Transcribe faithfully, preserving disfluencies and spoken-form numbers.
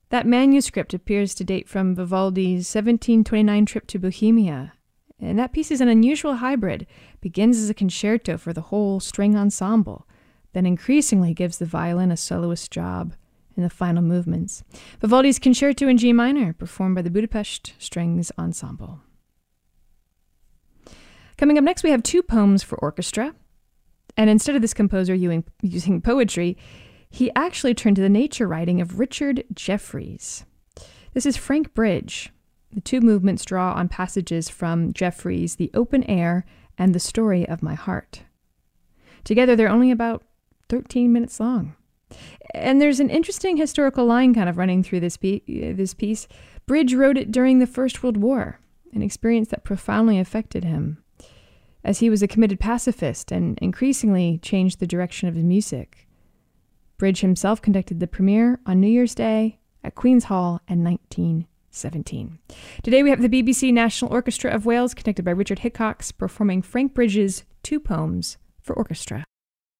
That manuscript appears to date from Vivaldi's seventeen twenty-nine trip to Bohemia, and that piece is an unusual hybrid. Begins as a concerto for the whole string ensemble, then increasingly gives the violin a soloist job in the final movements. Vivaldi's Concerto in G minor, performed by the Budapest Strings Ensemble. Coming up next, we have two poems for orchestra, and instead of this composer using poetry, he actually turned to the nature writing of Richard Jefferies. This is Frank Bridge. The two movements draw on passages from Jefferies' The Open Air and The Story of My Heart. Together, they're only about thirteen minutes long. And there's an interesting historical line kind of running through this, pe- this piece. Bridge wrote it during the First World War, an experience that profoundly affected him, as he was a committed pacifist and increasingly changed the direction of his music. Bridge himself conducted the premiere on New Year's Day at Queen's Hall in nineteen seventeen. Today we have the B B C National Orchestra of Wales, conducted by Richard Hickox, performing Frank Bridge's two poems for orchestra.